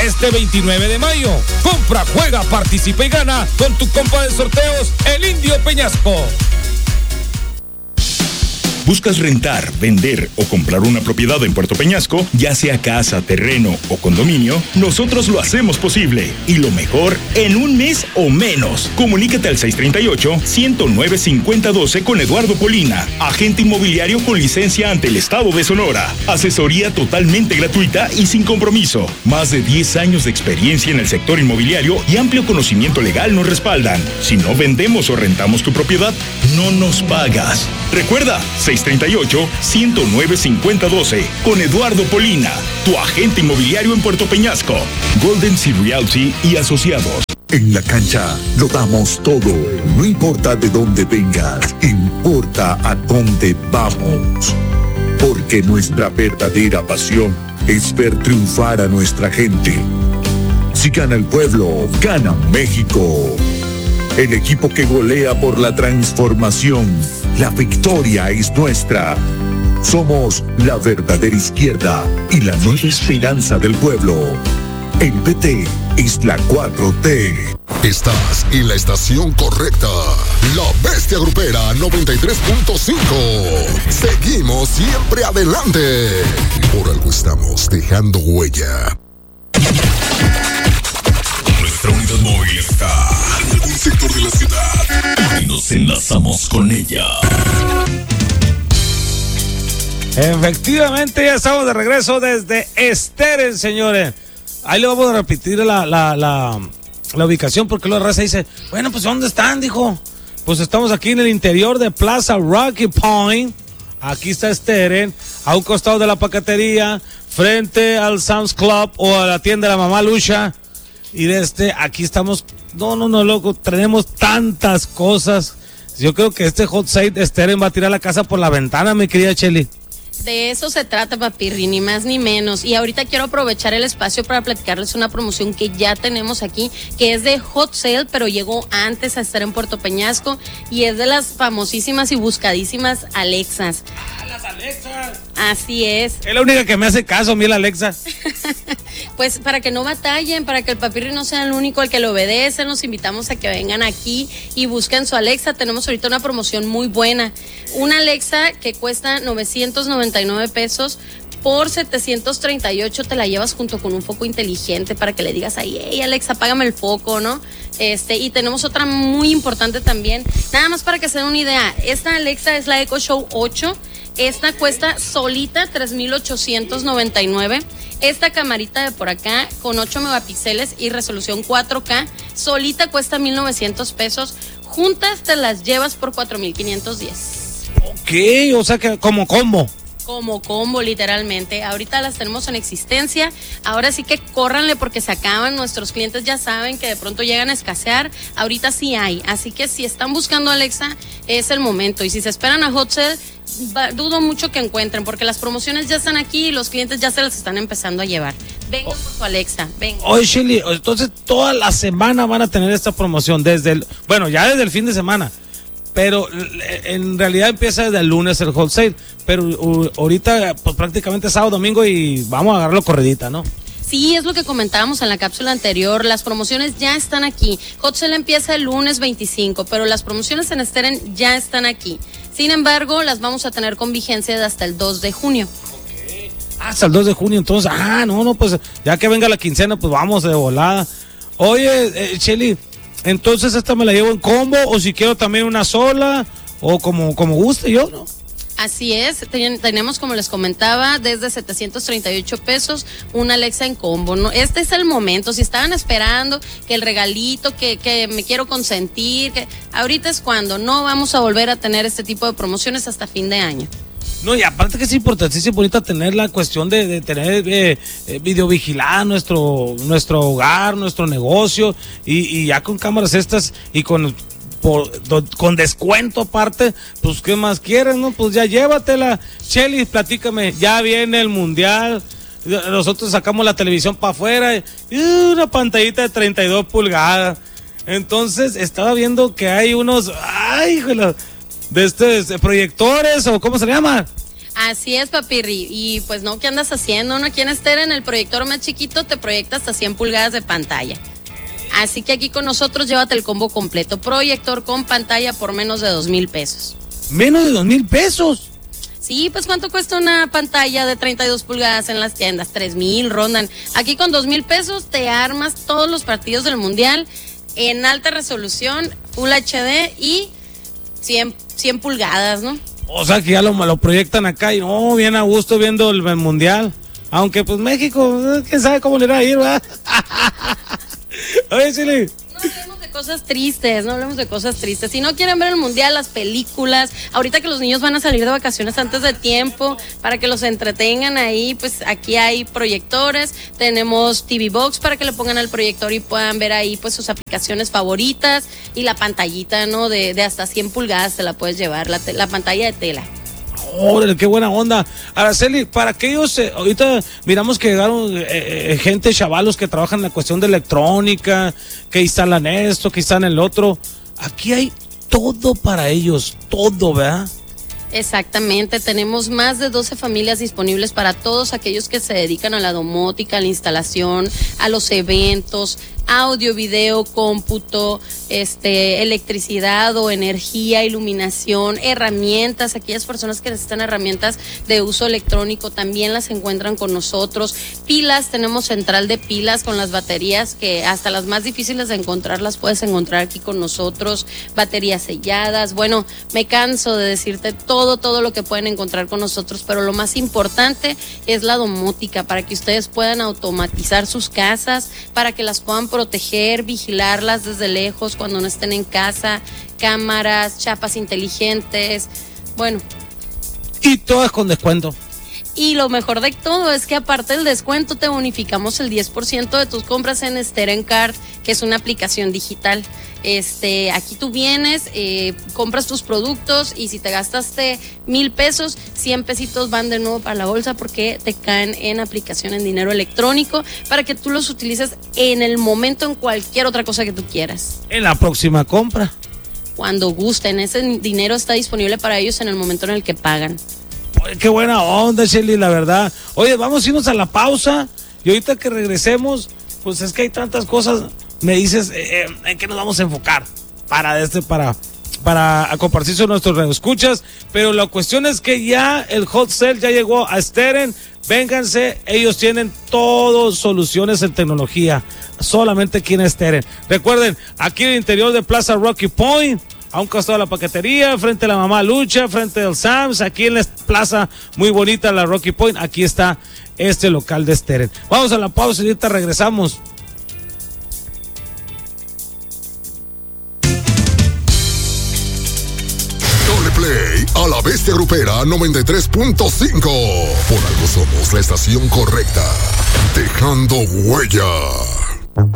este 29 de mayo. Compra, juega, participa y gana con tu compa de sorteos, el Indio Peñasco. ¿Buscas rentar, vender o comprar una propiedad en Puerto Peñasco, ya sea casa, terreno o condominio? Nosotros lo hacemos posible. Y lo mejor, en un mes o menos. Comunícate al 638-109-5012 con Eduardo Polina, agente inmobiliario con licencia ante el Estado de Sonora. Asesoría totalmente gratuita y sin compromiso. Más de 10 años de experiencia en el sector inmobiliario y amplio conocimiento legal nos respaldan. Si no vendemos o rentamos tu propiedad, no nos pagas. Recuerda, 638-109-5012 con Eduardo Polina, tu agente inmobiliario en Puerto Peñasco. Golden Sea Realty y Asociados. En la cancha lo damos todo. No importa de dónde vengas, importa a dónde vamos. Porque nuestra verdadera pasión es ver triunfar a nuestra gente. Si gana el pueblo, gana México. El equipo que golea por la transformación. La victoria es nuestra. Somos la verdadera izquierda y la nueva esperanza del pueblo. El PT es la 4T. Estás en la estación correcta. La Bestia Grupera 93.5. Seguimos siempre adelante. Por algo estamos dejando huella. Nuestra unidad móvil está en algún sector de la ciudad y nos enlazamos con ella. Efectivamente, ya estamos de regreso desde Esteren, señores. Ahí le vamos a repetir la ubicación, porque la raza dice, bueno, pues ¿dónde están? Dijo, pues estamos aquí en el interior de Plaza Rocky Point. Aquí está Esteren, a un costado de la paquetería, frente al Sam's Club o a la tienda de la mamá Lucha. Y aquí estamos, no, loco, tenemos tantas cosas. Yo creo que este hot sale de Esteren va a tirar la casa por la ventana, mi querida Chely. De eso se trata, papirri, ni más ni menos. Y ahorita quiero aprovechar el espacio para platicarles una promoción que ya tenemos aquí, que es de hot sale, pero llegó antes a estar en Puerto Peñasco, y es de las famosísimas y buscadísimas Alexas. ¡Ah, las Alexas! Así es. Es la única que me hace caso a mí, la Alexa. Pues para que no batallen, para que el papirri no sea el único al que le obedece, los invitamos a que vengan aquí y busquen su Alexa. Tenemos ahorita una promoción muy buena. Una Alexa que cuesta 999 pesos. Por 738 te la llevas junto con un foco inteligente para que le digas ahí, hey Alexa, apágame el foco, ¿no? Y tenemos otra muy importante también. Nada más para que se den una idea, esta Alexa es la Echo Show 8. Esta cuesta solita 3,899. Esta camarita de por acá con 8 megapíxeles y resolución 4K, solita cuesta 1,900 pesos. Juntas te las llevas por 4,510. Ok, o sea que como combo. Como combo, literalmente. Ahorita las tenemos en existencia. Ahora sí que córranle porque se acaban. Nuestros clientes ya saben que de pronto llegan a escasear. Ahorita sí hay. Así que si están buscando Alexa, es el momento. Y si se esperan a hot sale, dudo mucho que encuentren, porque las promociones ya están aquí y los clientes ya se las están empezando a llevar. Vengan por su Alexa, vengan. Oye, Chely, entonces toda la semana van a tener esta promoción. Ya desde el fin de semana. Pero en realidad empieza desde el lunes el hot sale, pero ahorita pues prácticamente es sábado, domingo y vamos a agarrarlo corridita, ¿no? Sí, es lo que comentábamos en la cápsula anterior, las promociones ya están aquí. Hot sale empieza el lunes 25, pero las promociones en Esteren ya están aquí. Sin embargo, las vamos a tener con vigencia de hasta el 2 de junio. Okay. Hasta el 2 de junio, entonces, no, pues ya que venga la quincena, pues vamos de volada. Oye, Chely, entonces esta me la llevo en combo, o si quiero también una sola, o como guste yo, ¿no? Así es, tenemos, como les comentaba, desde 738 pesos una Alexa en combo, ¿no? Este es el momento. Si estaban esperando que el regalito, que me quiero consentir, que ahorita es cuando. No vamos a volver a tener este tipo de promociones hasta fin de año. No, y aparte que es importantísimo ahorita tener la cuestión de tener videovigilar nuestro hogar, nuestro negocio, y ya con cámaras estas y con descuento aparte, pues ¿qué más quieres, no? Pues ya llévatela. Chely, platícame, ya viene el mundial, nosotros sacamos la televisión para afuera y una pantallita de 32 pulgadas. Entonces estaba viendo que hay unos, de proyectores, o ¿cómo se llama? Así es, papirri. Y pues no, ¿qué andas haciendo? Uno aquí en Steren, el proyector más chiquito te proyecta hasta 100 pulgadas de pantalla. Así que aquí con nosotros llévate el combo completo. Proyector con pantalla por menos de 2,000 pesos. ¿Menos de 2,000 pesos? Sí, pues ¿cuánto cuesta una pantalla de 32 pulgadas en las tiendas? 3,000 rondan. Aquí con 2,000 pesos te armas todos los partidos del Mundial en alta resolución, Full HD y 100 pulgadas, ¿no? O sea que ya lo proyectan acá y no, bien a gusto viendo el Mundial. Aunque pues México, quién sabe cómo le irá a ir, ¿verdad? Oye, Chile. No hablemos de cosas tristes, no hablemos de cosas tristes. Si no quieren ver el Mundial, las películas, ahorita que los niños van a salir de vacaciones antes de tiempo, para que los entretengan ahí, pues aquí hay proyectores, tenemos TV Box para que le pongan al proyector y puedan ver ahí pues sus aplicaciones favoritas y la pantallita, ¿no? De hasta 100 pulgadas te la puedes llevar, la pantalla de tela. ¡Órale, qué buena onda! Araceli, para aquellos, ahorita miramos que llegaron gente, chavalos que trabajan en la cuestión de electrónica, que instalan esto, que instalan el otro. Aquí hay todo para ellos, todo, ¿verdad? Exactamente, tenemos más de 12 familias disponibles para todos aquellos que se dedican a la domótica, a la instalación, a los eventos, audio, video, cómputo, electricidad o energía, iluminación, herramientas. Aquellas personas que necesitan herramientas de uso electrónico también las encuentran con nosotros. Pilas, tenemos central de pilas con las baterías que hasta las más difíciles de encontrar las puedes encontrar aquí con nosotros. Baterías selladas. Bueno, me canso de decirte todo lo que pueden encontrar con nosotros, pero lo más importante es la domótica para que ustedes puedan automatizar sus casas, para que las puedan proteger, vigilarlas desde lejos cuando no estén en casa, cámaras, chapas inteligentes, bueno. Y todas con descuento. Y lo mejor de todo es que aparte del descuento te bonificamos el 10% de tus compras en Steren Card, que es una aplicación digital. Aquí tú vienes, compras tus productos y si te gastaste 1,000 pesos, 100 pesitos van de nuevo para la bolsa porque te caen en aplicación en dinero electrónico para que tú los utilices en el momento en cualquier otra cosa que tú quieras. En la próxima compra. Cuando gusten, ese dinero está disponible para ellos en el momento en el que pagan. Oye, qué buena onda, Shelly, la verdad. Oye, vamos a irnos a la pausa y ahorita que regresemos, pues es que hay tantas cosas. Me dices en qué nos vamos a enfocar para compartir con nuestros radioescuchas, pero la cuestión es que ya el hot sale ya llegó a Steren. Vénganse, ellos tienen todas soluciones en tecnología, solamente aquí en Steren. Recuerden, aquí en el interior de Plaza Rocky Point, a un costado de la paquetería, frente a la Mamá Lucha, frente al Sam's, aquí en la plaza muy bonita, la Rocky Point, aquí está este local de Steren. Vamos a la pausa y ahorita regresamos. Play a la Bestia Grupera 93.5. Por algo somos la estación correcta, dejando huella.